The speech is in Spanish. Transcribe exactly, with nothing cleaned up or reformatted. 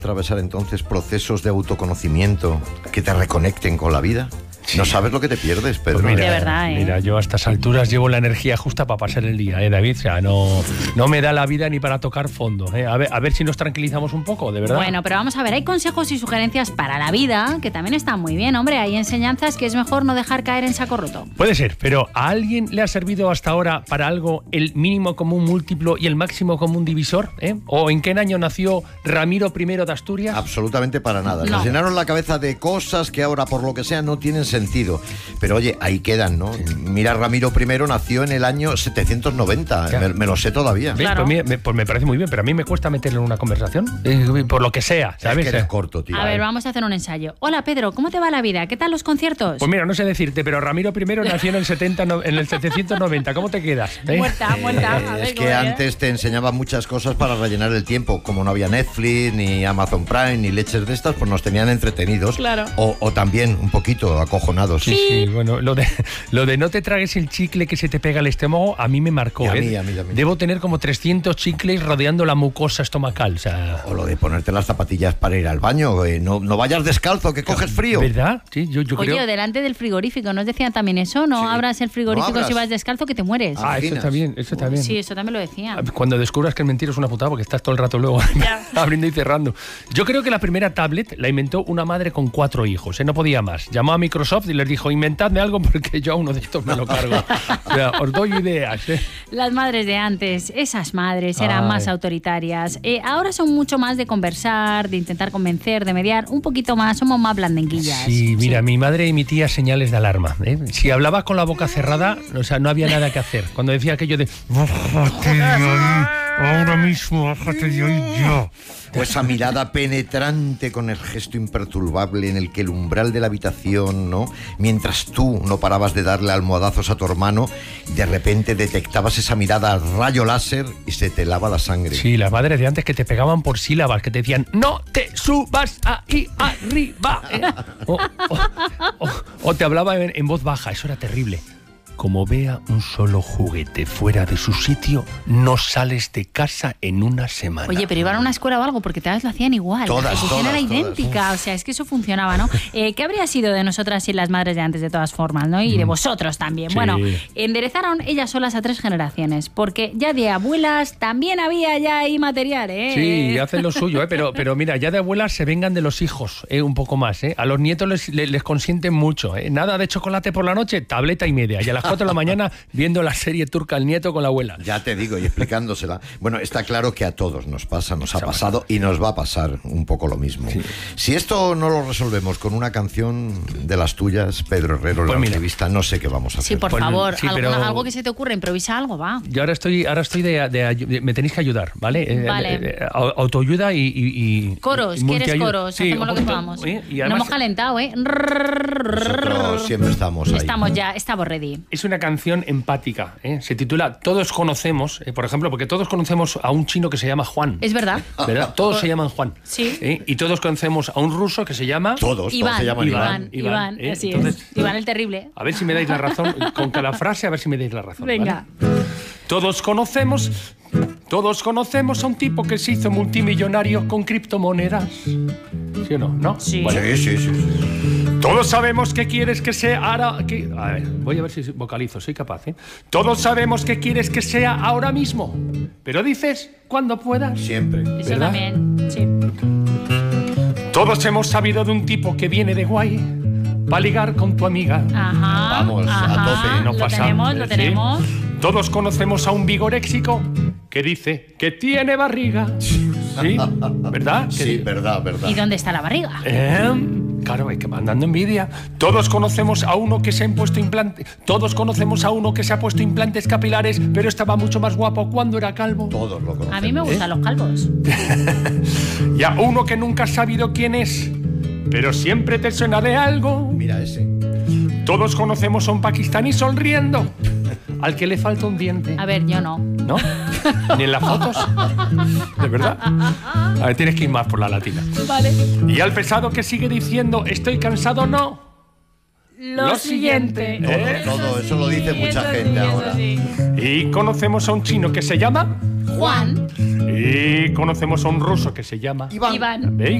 atravesar entonces procesos de autoconocimiento que te reconecten con la vida. Sí. No sabes lo que te pierdes, Pedro. Pues mira, de verdad, ¿eh? Mira, yo a estas alturas llevo la energía justa para pasar el día, ¿eh, David? O sea, no, no me da la vida ni para tocar fondo, ¿eh? A ver, a ver si nos tranquilizamos un poco, de verdad. Bueno, pero vamos a ver, hay consejos y sugerencias para la vida que también están muy bien, hombre. Hay enseñanzas que es mejor no dejar caer en saco roto. Puede ser, pero ¿a alguien le ha servido hasta ahora para algo el mínimo común múltiplo y el máximo común divisor? ¿Eh? ¿O en qué año nació Ramiro primero de Asturias? Absolutamente para nada. No. Nos llenaron la cabeza de cosas que ahora, por lo que sea, no tienen sentido. Pero oye, ahí quedan, ¿no? Mira, Ramiro primero nació en el año setecientos noventa. Me, me lo sé todavía. ¿Ves? Claro. Pues, me, pues me parece muy bien, pero a mí me cuesta meterlo en una conversación, eh, por lo que sea, ¿sabes? Es que eres corto, tío. A ver, vamos a hacer un ensayo. Hola, Pedro, ¿cómo te va la vida? ¿Qué tal los conciertos? Pues mira, no sé decirte, pero Ramiro primero nació en el, setenta, no, en el setecientos noventa. ¿Cómo te quedas? ¿Eh? Muerta, muerta. Eh, A ver, es ¿cómo que era? antes te enseñaban muchas cosas para rellenar el tiempo. Como no había Netflix, ni Amazon Prime, ni leches de estas, pues nos tenían entretenidos. Claro. O, o también un poquito acojonados. Sí, sí, bueno, lo de, lo de no te tragues el chicle que se te pega al estómago, a mí me marcó. Y a ¿eh? mí, a mí también. Debo tener como trescientos chicles rodeando la mucosa estomacal, o sea... O lo de ponerte las zapatillas para ir al baño. Eh, no, no vayas descalzo, que coges frío. ¿Verdad? Sí, yo, yo Oye, creo... o delante del frigorífico, ¿nos decían también eso? No Sí. abras el frigorífico No abras. si vas descalzo que te mueres. Ah, eso Imaginas. está bien, eso está bien. Sí, eso también lo decían. Cuando descubras que el mentira es una putada porque estás todo el rato luego abriendo y cerrando. Yo creo que la primera tablet la inventó una madre con cuatro hijos, ¿eh? No podía más. Llamó a Microsoft y les dijo, inventadme algo porque yo a uno de estos me lo cargo. O sea, os doy ideas, ¿eh? Las madres de antes, esas madres eran Ay. más autoritarias. Eh, ahora son mucho más de conversar, de intentar convencer, de mediar, un poquito más, somos más blandenguillas. Sí, mira, mi madre emitía señales de alarma, ¿eh? Si hablabas con la boca cerrada, o sea, no había nada que hacer. Cuando decía aquello de... Bájate de ahí, ahora mismo, bájate de ahí ya. O esa mirada penetrante con el gesto imperturbable en el que el umbral de la habitación, ¿no? Mientras tú no parabas de darle almohadazos a tu hermano, de repente detectabas esa mirada al rayo láser y se te lava la sangre. Sí, las madres de antes que te pegaban por sílabas, que te decían, no te subas ahí arriba. ¿eh? O, o- o- o te hablaba en, en voz baja, eso era terrible. Como vea un solo juguete fuera de su sitio, no sales de casa en una semana. Oye, pero iban a una escuela o algo, porque todas lo hacían igual. Todas, la ejecución todas, era todas. idéntica, o sea, es que eso funcionaba, ¿no? Eh, ¿Qué habría sido de nosotras sin las madres de antes, de todas formas, ¿no? Y de vosotros también. Sí. Bueno, enderezaron ellas solas a tres generaciones, porque ya de abuelas también había ya ahí material, ¿eh? Sí, hacen lo suyo, ¿eh? pero, pero mira, ya de abuelas se vengan de los hijos, ¿eh? Un poco más. ¿eh? A los nietos les, les, les consienten mucho. ¿eh? Nada de chocolate por la noche, tableta y media. Y a las cuatro de la mañana viendo la serie turca El Nieto con la abuela. Ya te digo, y explicándosela. Bueno, está claro que a todos nos pasa, nos ha pasado y nos va a pasar un poco lo mismo. Sí. Si esto no lo resolvemos con una canción de las tuyas, Pedro Herrero, Pues la mira. entrevista, no sé qué vamos a hacer. Sí, por Pues, favor, sí, alguna- pero- algo que se te ocurra, improvisa algo, va. Yo ahora estoy, ahora estoy de, de ayu- de- me tenéis que ayudar, ¿vale? Eh, Vale. eh, eh, au- autoayuda y, y, y Coros, y ¿quieres multiayuda. coros? Sí, Hacemos un lo que poquito, podamos. ¿eh? Y No además hemos calentado, ¿eh? Nosotros siempre estamos ahí. Estamos ya, estamos ready. es una canción empática, ¿eh? Se titula Todos conocemos, eh, por ejemplo, porque todos conocemos a un chino que se llama Juan. Es verdad. ¿Verdad? Todos se llaman Juan. Sí. ¿eh? Y todos conocemos a un ruso que se llama... Todos, todos Iván, se llaman Iván. Iván, Iván, Iván, ¿eh? así Entonces- es. Iván el terrible. A ver si me dais la razón, con cada frase a ver si me dais la razón. ¿vale? Venga. Todos conocemos, todos conocemos a un tipo que se hizo multimillonario con criptomonedas. ¿Sí o no? ¿No? Sí. Bueno, Sí, sí, sí, sí. todos sabemos que quieres que sea ahora... Que, a ver, voy a ver si vocalizo, soy capaz, ¿eh? Todos sabemos que quieres que sea ahora mismo, pero dices cuando puedas. Siempre. Eso ¿Verdad? también, sí. Todos hemos sabido de un tipo que viene de guay para ligar con tu amiga. Ajá. Vamos, a ajá, tope, no lo pasa, tenemos, lo ¿sí? tenemos. Todos conocemos a un vigoréxico que dice que tiene barriga. ¿Sí? ¿Verdad? Que Sí, di- verdad, verdad. ¿Y dónde está la barriga? ¿Eh? Claro, es que van dando envidia. Todos conocemos a uno que se ha impuesto implantes. Todos conocemos a uno que se ha puesto implantes capilares, pero estaba mucho más guapo cuando era calvo. Todos lo conocemos. A mí me gustan los calvos. Y a uno que nunca has sabido quién es, pero siempre te suena de algo. Mira ese. Todos conocemos a un pakistaní sonriendo, al que le falta un diente. A ver, yo no. ¿No? Ni en las fotos. ¿De verdad? A ver, tienes que ir más por la latina. Vale. Y al pesado que sigue diciendo, estoy cansado, no. Lo, Lo siguiente. siguiente. Todo, todo, eso lo dice mucha eso gente sí, eso ahora. sí. Y conocemos a un chino que se llama... Juan. Y conocemos a un ruso que se llama Iván. Iván. ¿Veis?